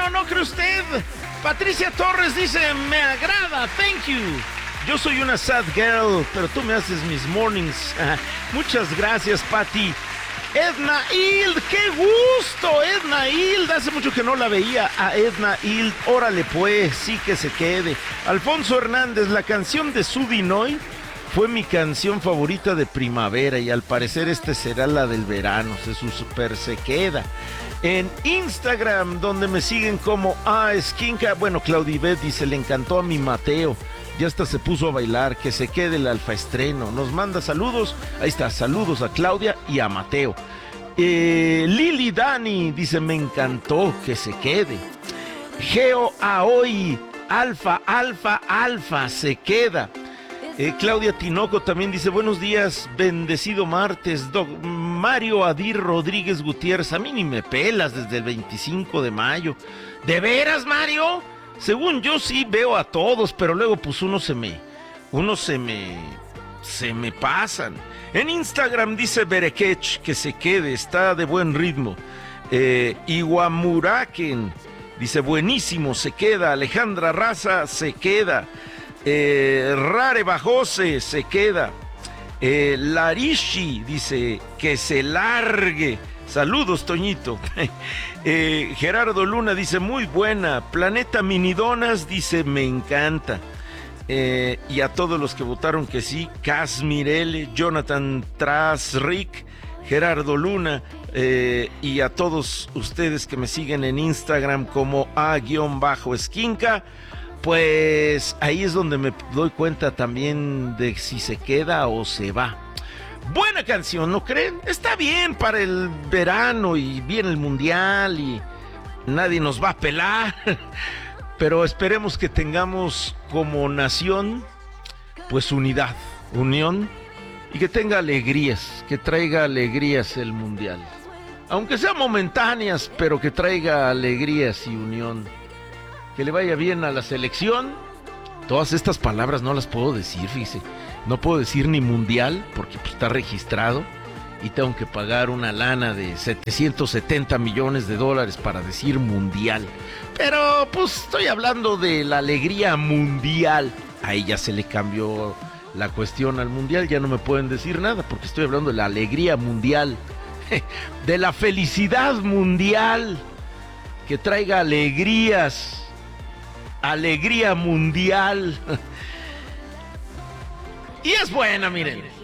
¿no cree usted? Patricia Torres dice, me agrada, thank you. Yo soy una sad girl, pero tú me haces mis mornings. Muchas gracias, Pati. Edna Hild, qué gusto, Edna Hild. Hace mucho que no la veía a Edna Hild. Órale pues, sí que se quede. Alfonso Hernández, la canción de Sudinoy fue mi canción favorita de primavera y al parecer será la del verano. Super se queda. En Instagram, donde me siguen como Esquinca. Bueno, Claudibet dice, le encantó a mi Mateo. Ya hasta se puso a bailar, que se quede el alfaestreno. Nos manda saludos. Ahí está, saludos a Claudia y a Mateo. Lili Dani dice, me encantó, que se quede. Geo Aoi, alfa, se queda. Claudia Tinoco también dice, buenos días, bendecido martes. Mario Adir Rodríguez Gutiérrez, a mí ni me pelas desde el 25 de mayo. ¿De veras, Mario? Según yo sí veo a todos, pero luego pues se me pasan. En Instagram dice Berekech, que se quede, está de buen ritmo. Iwamuraken dice, buenísimo, se queda. Alejandra Raza, se queda. Rare Bajose, se queda. Larishi dice, que se largue. Saludos, Toñito. Gerardo Luna dice, muy buena. Planeta Minidonas dice, me encanta. Y a todos los que votaron que sí, Cas Mirele, Jonathan Trasrick, Gerardo Luna, y a todos ustedes que me siguen en Instagram como a_esquinca, pues ahí es donde me doy cuenta también de si se queda o se va. Buena canción, ¿no creen? Está bien para el verano y viene el mundial y nadie nos va a pelar. Pero esperemos que tengamos como nación, pues unidad, unión y que tenga alegrías, que traiga alegrías el mundial. Aunque sean momentáneas, pero que traiga alegrías y unión. Que le vaya bien a la selección. Todas estas palabras no las puedo decir, fíjese. No puedo decir ni mundial porque pues, está registrado y tengo que pagar una lana de $770 millones para decir mundial. Pero pues estoy hablando de la alegría mundial. Ahí ya se le cambió la cuestión al mundial, ya no me pueden decir nada porque estoy hablando de la alegría mundial, de la felicidad mundial, que traiga alegrías, alegría mundial. Y es buena, miren.